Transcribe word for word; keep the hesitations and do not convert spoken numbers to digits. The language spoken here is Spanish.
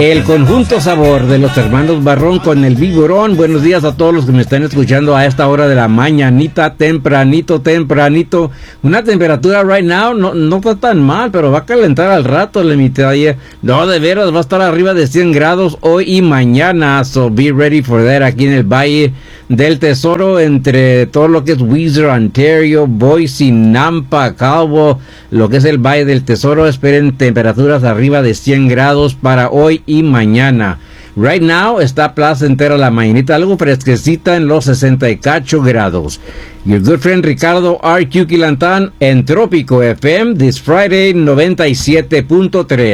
El conjunto sabor de los hermanos Barrón con el Vigorón. Buenos días a todos los que me están escuchando a esta hora de la mañanita, tempranito, tempranito. Una temperatura right now no, no está tan mal, pero va a calentar al rato la mitad. No, de veras, va a estar arriba de cien grados hoy y mañana. So be ready for that aquí en el Valle del Tesoro, entre todo lo que es Windsor, Ontario, Boise, Nampa, Calvo, lo que es el Valle del Tesoro. Esperen temperaturas arriba de cien grados para hoy y mañana. Right now está placentera la mañanita, algo fresquecita en los sesenta y cacho grados. Your good friend Ricardo R. Q. Quilantán en Trópico F M this Friday noventa y siete punto tres.